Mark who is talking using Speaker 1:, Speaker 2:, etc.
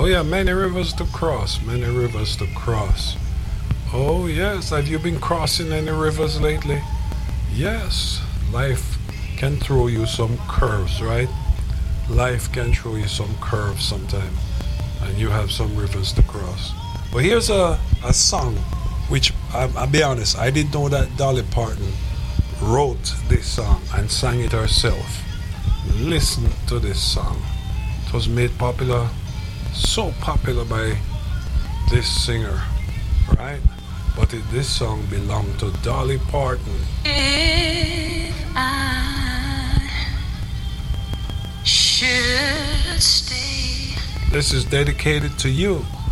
Speaker 1: Oh yeah, many rivers to cross, many rivers to cross. Oh yes, have you been crossing any rivers lately? Yes, life can throw you some curves, right? Life can throw you some curves sometime, and you have some rivers to cross. But here's a song, which I'll be honest, I didn't know that Dolly Parton wrote this song and sang it herself. Listen to this song. It was made popular, so popular by this singer, right? But this song belonged to Dolly Parton.
Speaker 2: If I should stay.
Speaker 1: This is dedicated to you.